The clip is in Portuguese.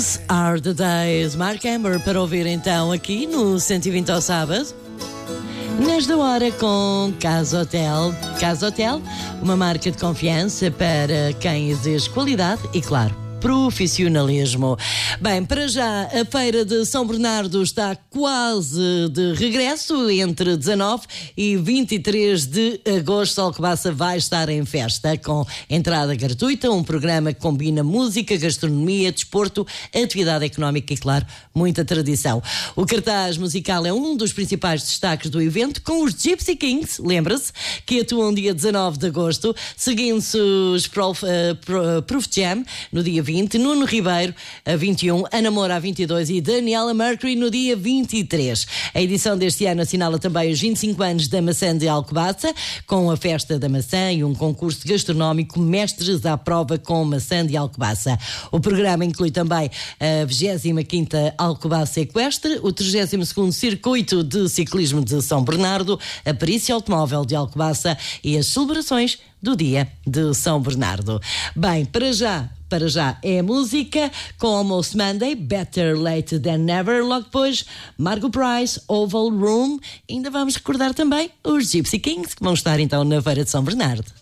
These are the days. Mark Amber para ouvir então aqui no 120 ao sábado. Nesta hora com Casa Hotel. Casa Hotel, uma marca de confiança para quem exige qualidade e, claro, profissionalismo. Bem, para já a Feira de São Bernardo está quase de regresso. Entre 19 e 23 de agosto, Alcobaça vai estar em festa com entrada gratuita, um programa que combina música, gastronomia, desporto, atividade económica e, claro, muita tradição. O cartaz musical é um dos principais destaques do evento, com os Gypsy Kings, lembra-se, que atuam dia 19 de agosto, seguindo-se os Proof Jam no dia 20, Nuno Ribeiro a 21, Ana Moura a 22 e Daniela Mercury no dia 23. A edição deste ano assinala também os 25 anos da maçã de Alcobaça, com a festa da maçã e um concurso gastronómico Mestres à Prova com maçã de Alcobaça. O programa inclui também a 25ª Alcobaça Equestre, o 32º Circuito de Ciclismo de São Bernardo, a Perícia Automóvel de Alcobaça e as celebrações do Dia de São Bernardo. Bem, para já é música com Almost Monday, Better Late Than Never, logo depois Margot Price, Oval Room. Ainda vamos recordar também os Gypsy Kings, que vão estar então na Feira de São Bernardo.